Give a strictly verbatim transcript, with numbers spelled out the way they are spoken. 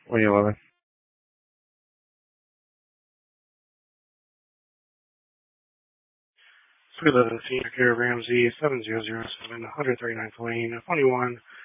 twenty eleven. Three eleven Senior Care Ramsey seven zero zero seven one thirty-ninth Lane, twenty-one